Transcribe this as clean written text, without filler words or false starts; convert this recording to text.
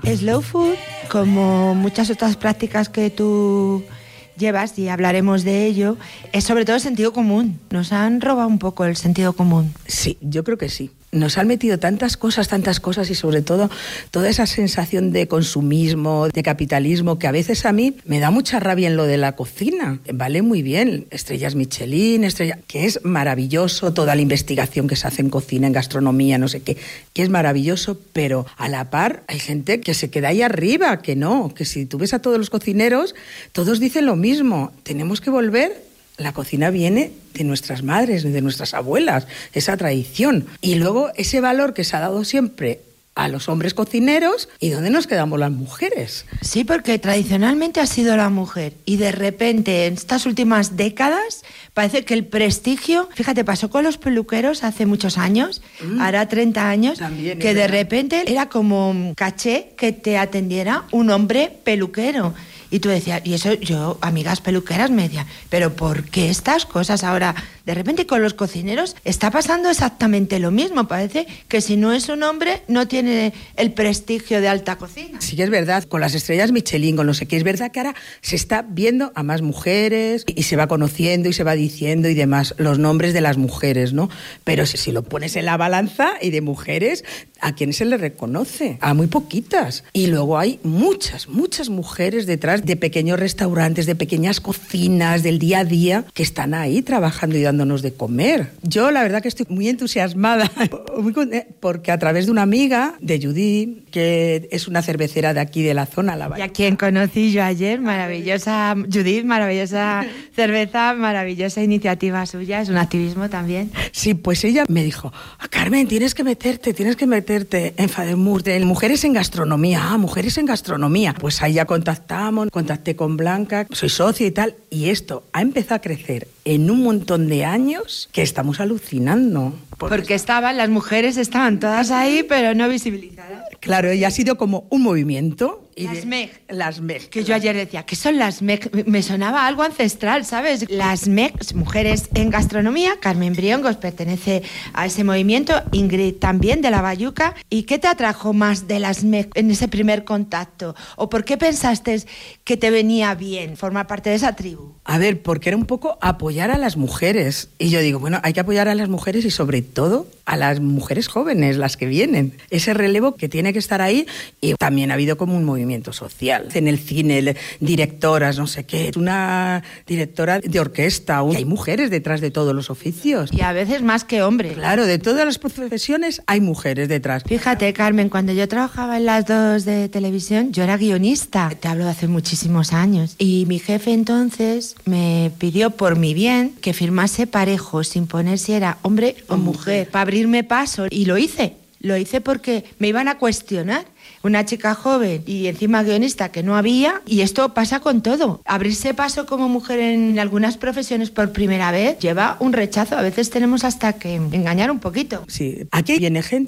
Slow food, como muchas otras prácticas que tú llevas, y hablaremos de ello, es sobre todo el sentido común. Nos han robado un poco el sentido común. Sí, yo creo que sí. Nos han metido tantas cosas y sobre todo toda esa sensación de consumismo, de capitalismo, que a veces a mí me da mucha rabia en lo de la cocina. Vale muy bien, estrellas Michelin, que es maravilloso, toda la investigación que se hace en cocina, en gastronomía, no sé qué, que es maravilloso, pero a la par hay gente que se queda ahí arriba, que no, que si tú ves a todos los cocineros, todos dicen lo mismo, tenemos que volver. La cocina viene de nuestras madres, de nuestras abuelas, esa tradición. Y luego ese valor que se ha dado siempre a los hombres cocineros, ¿y dónde nos quedamos las mujeres? Sí, porque tradicionalmente ha sido la mujer y de repente en estas últimas décadas parece que el prestigio, fíjate, pasó con los peluqueros hace muchos años, hará 30 años, también, que de repente era como caché que te atendiera un hombre peluquero. Y tú decías, y eso yo, amigas peluqueras me decían, pero ¿por qué estas cosas ahora? De repente con los cocineros está pasando exactamente lo mismo. Parece que si no es un hombre no tiene el prestigio de alta cocina. Sí que es verdad, con las estrellas Michelin, con no sé qué, es verdad que ahora se está viendo a más mujeres y se va conociendo y se va diciendo y demás los nombres de las mujeres, ¿no? Pero si lo pones en la balanza y de mujeres, ¿a quién se le reconoce? A muy poquitas. Y luego hay muchas mujeres detrás de pequeños restaurantes, de pequeñas cocinas, del día a día, que están ahí trabajando y dándonos de comer. Yo la verdad que estoy muy entusiasmada, porque a través de una amiga, de Judith, que es una cervecera de aquí de la zona, y a quien conocí yo ayer, maravillosa Judith, maravillosa cerveza, maravillosa iniciativa suya, es un activismo también. Sí, pues ella me dijo, Carmen, tienes que meterte en FADEMUR, de mujeres en gastronomía. Mujeres en gastronomía. Pues ahí ya contacté con Blanca, soy socia y tal, y esto ha empezado a crecer en un montón de años que estamos alucinando. Porque las mujeres estaban todas ahí, pero no visibilizadas. Claro, y ha sido como un movimiento. Las MEG. Que yo ayer decía, ¿qué son las MEG? Me sonaba algo ancestral, ¿sabes? Las MEG, mujeres en gastronomía. Carmen Briongos pertenece a ese movimiento, Ingrid también, de la Bayuca. ¿Y qué te atrajo más de las MEG en ese primer contacto? ¿O por qué pensaste que te venía bien formar parte de esa tribu? A ver, porque era un poco apoyar a las mujeres. Y yo digo, bueno, hay que apoyar a las mujeres y sobre todo a las mujeres jóvenes, las que vienen. Ese relevo que tiene que estar ahí. Y también ha habido como un movimiento social. En el cine, directoras, no sé qué, una directora de orquesta, hay mujeres detrás de todos los oficios. Y a veces más que hombres. Claro, de todas las profesiones hay mujeres detrás. Fíjate, Carmen, cuando yo trabajaba en las 2 de televisión, yo era guionista, te hablo de hace muchísimos años, y mi jefe entonces me pidió por mi bien que firmase parejo, sin poner si era hombre o mujer, para abrirme paso, y lo hice porque me iban a cuestionar. Una chica joven y encima guionista que no había, y esto pasa con todo. Abrirse paso como mujer en algunas profesiones por primera vez lleva un rechazo. A veces tenemos hasta que engañar un poquito. Sí, aquí viene gente